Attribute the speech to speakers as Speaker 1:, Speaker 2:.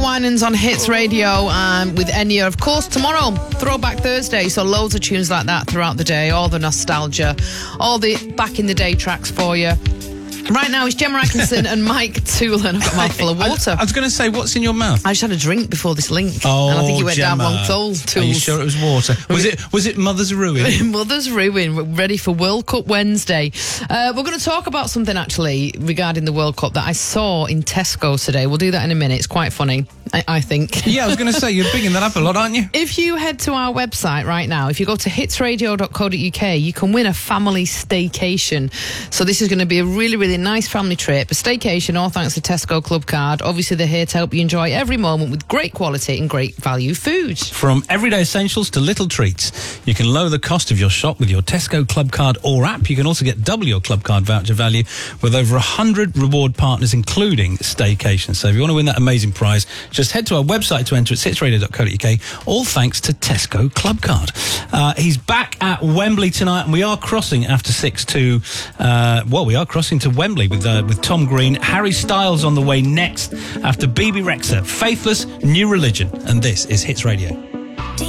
Speaker 1: Winans on Hits Radio with Enya. Of course, tomorrow, Throwback Thursday, so loads of tunes like that throughout the day, all the nostalgia, all the back-in-the-day tracks for you. Right now, it's Gemma Atkinson and Mike Toolan. I've got a mouthful of water.
Speaker 2: I was going to say, what's in your mouth?
Speaker 1: I just had a drink before this link.
Speaker 2: Oh,
Speaker 1: and I think you went
Speaker 2: Gemma.
Speaker 1: down wrong tools.
Speaker 2: Are you sure it was water? Was it Mother's Ruin?
Speaker 1: Mother's Ruin. We're ready for World Cup Wednesday. We're going to talk about something, actually, regarding the World Cup that I saw in Tesco today. We'll do that in a minute. It's quite funny, I think.
Speaker 2: Yeah, I was going to say, you're bigging that up a lot, aren't you?
Speaker 1: If you head to our website right now, if you go to hitsradio.co.uk, you can win a family staycation. So this is going to be a really, really nice family trip. A staycation, all thanks to Tesco Club Card. Obviously, they're here to help you enjoy every moment with great quality and great value food.
Speaker 2: From everyday essentials to little treats, you can lower the cost of your shop with your Tesco Club Card or app. You can also get double your Club Card voucher value with over 100 reward partners, including staycations. So if you want to win that amazing prize, just head to our website to enter at hitsradio.co.uk, all thanks to Tesco Club Card. He's back at Wembley tonight, and we are crossing after 6 to, we are crossing to Wembley with Tom Green. Harry Styles on the way next after BB Rexha, Faithless, New Religion. And this is Hits Radio.